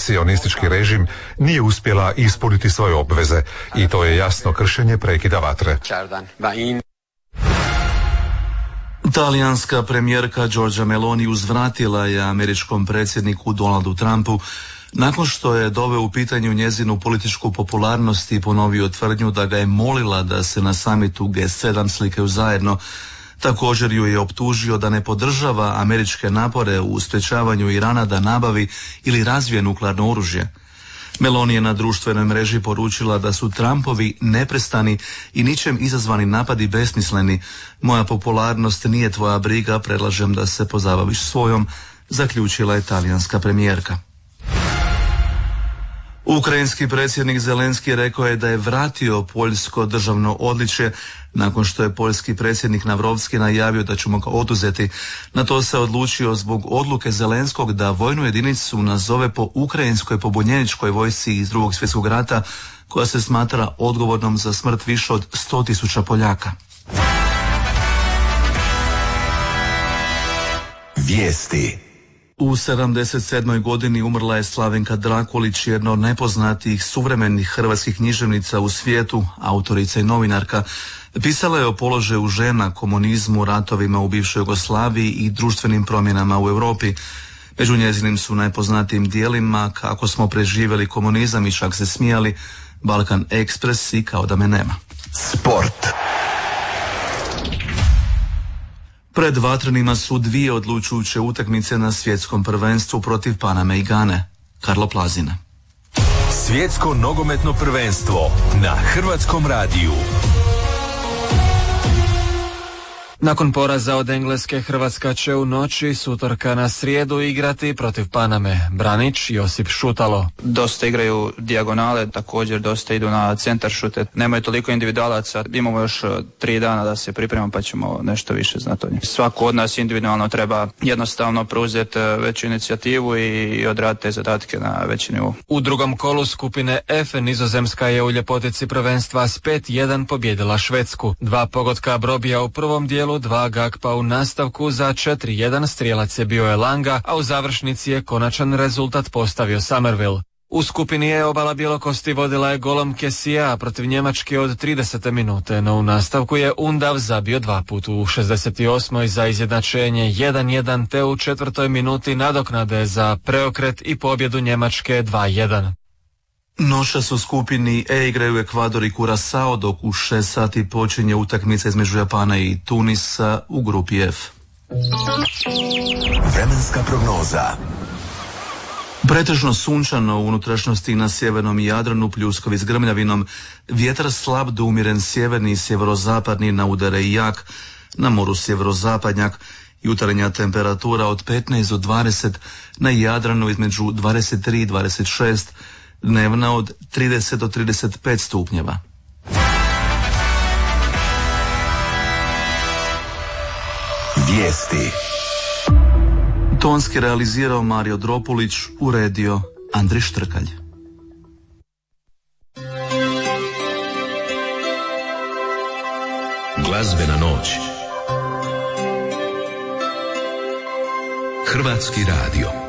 sionistički režim nije uspjela ispuniti svoje obveze i to je jasno kršenje prekida vatre. Talijanska premijerka Giorgia Meloni uzvratila je američkom predsjedniku Donaldu Trumpu nakon što je doveo u pitanju njezinu političku popularnost i ponovio tvrdnju da ga je molila da se na samitu G7 slikaju zajedno. Također ju je optužio da ne podržava američke napore u sprječavanju Irana da nabavi ili razvije nuklearno oružje. Meloni je na društvenoj mreži poručila da su Trumpovi neprestani i ničem izazvani napadi besmisleni. Moja popularnost nije tvoja briga, predlažem da se pozabaviš svojom, zaključila je talijanska premijerka. Ukrajinski predsjednik Zelenski rekao je da je vratio poljsko državno odličje nakon što je poljski predsjednik Navrovski najavio da će mu ga oduzeti. Na to se odlučio zbog odluke Zelenskog da vojnu jedinicu nazove po ukrajinskoj pobunjeničkoj vojsci iz Drugog svjetskog rata koja se smatra odgovornom za smrt više od 100.000 Poljaka. Vijesti. U 77. godini umrla je Slavenka Drakulić, jedna od najpoznatijih suvremenih hrvatskih književnica u svijetu, autorica i novinarka. Pisala je o položaju žena, komunizmu, ratovima u bivšoj Jugoslaviji i društvenim promjenama u Europi. Među njezinim su najpoznatijim dijelima Kako smo preživjeli komunizam i Čak se smijali, Balkan Ekspres i Kao da me nema. Sport. Pred vatrenima su dvije odlučujuće utakmice na svjetskom prvenstvu protiv Paname i Gane. Karlo Plazina. Svjetsko nogometno prvenstvo na Hrvatskom radiju. Nakon poraza od Engleske, Hrvatska će u noći s utorka na srijedu igrati protiv Paname. Branić, Josip Šutalo. Dosta igraju dijagonale, također dosta idu na centar šute. Nemaju toliko individualaca, imamo još 3 dana da se pripremamo pa ćemo nešto više znati o njih. Svako od nas individualno treba jednostavno preuzeti veću inicijativu i odraditi te zadatke na veći nivou. U drugom kolu skupine F Nizozemska je u ljepotici prvenstva s 5-1 pobjedila Švedsku. 2 pogotka Brobija u prvom dijelu, 2 Gakpa u nastavku, za 4-1 strijelac je bio Elanga, a u završnici je konačan rezultat postavio Somerville. U skupini E obala Bjelokosti vodila je golom Kesija protiv Njemačke od 30. minute, no u nastavku je Undav zabio 2 puta, u 68. za izjednačenje 1-1 te u 4. minuti nadoknade za preokret i pobjedu Njemačke 2-1. Noćas u skupini E igraju Ekvador i Kurasao, dok u 6 sati počinje utakmica između Japana i Tunisa u grupi F. Vremenska prognoza. Pretežno sunčano u unutrašnjosti na sjevernom Jadranu, pljuskovi s grmljavinom, vjetar slab do umjeren sjeverni i sjeverozapadni, na udare i jak, na moru sjeverozapadnjak, jutarnja temperatura od 15 do 20, na Jadranu između 23 i 26, dnevna od 30 do 35 stupnjeva. Vijesti. Tonski realizirao Mario Dropulić, uredio Andri Štrkalj. Glazbena noć. Hrvatski radio.